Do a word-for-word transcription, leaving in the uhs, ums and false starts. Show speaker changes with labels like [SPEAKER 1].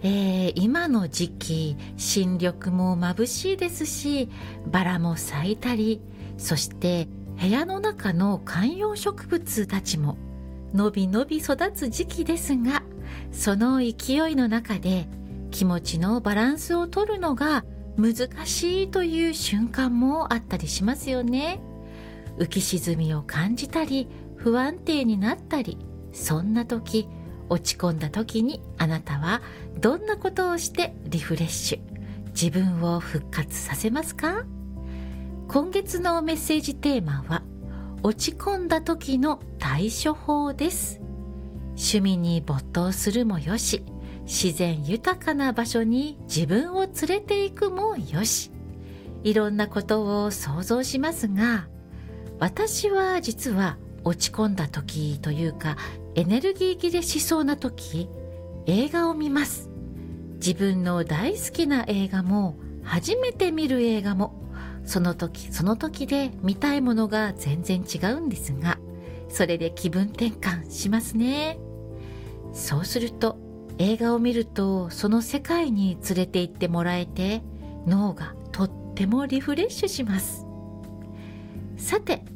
[SPEAKER 1] えー今の時期、新緑も眩しいですし、バラも咲いたり、そして部屋の中の観葉植物たちものびのび育つ時期ですが、その勢いの中で気持ちのバランスを取るのが難しいという瞬間もあったりしますよね。浮き沈みを感じたり、不安定になったり、そんな時、落ち込んだ時にあなたはどんなことをしてリフレッシュ、自分を復活させますか？今月のメッセージテーマは、落ち込んだ時の対処法です。趣味に没頭するもよし、自然豊かな場所に自分を連れて行くもよし、いろんなことを想像しますが、私は実は落ち込んだ時というか、エネルギー切れしそうな時、映画を見ます。自分の大好きな映画も、初めて見る映画も、その時その時で見たいものが全然違うんですが、それで気分転換しますね。そうすると、映画を見るとその世界に連れて行ってもらえて、脳がとってもリフレッシュします。さて、